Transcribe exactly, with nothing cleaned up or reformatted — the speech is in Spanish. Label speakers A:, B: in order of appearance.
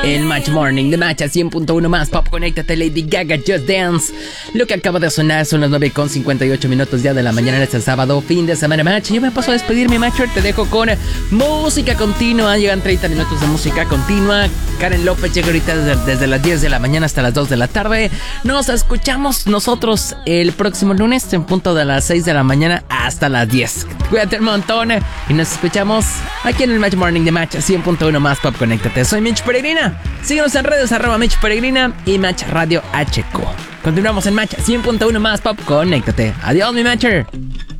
A: El Match Morning de Match a cien punto uno más Pop. Conéctate, Lady Gaga, Just Dance. Lo que acaba de sonar son las nueve con cincuenta y ocho minutos ya de la mañana en este sábado, fin de semana Match. Yo me paso a despedirme, Matcher. Te dejo con música continua. Llegan treinta minutos de música continua. Karen López llega ahorita desde, desde las diez de la mañana hasta las dos de la tarde. Nos escuchamos nosotros el próximo lunes en punto de las seis de la mañana hasta las diez. Cuídate un montón y nos escuchamos aquí en el Match Morning de Match cien punto uno más Pop. Conéctate. Soy Mitch Peregrina. Síguenos en redes arroba Mitch Peregrina y Match Radio H Q. Continuamos en Match cien punto uno más Pop. Conéctate. Adiós, mi Matcher.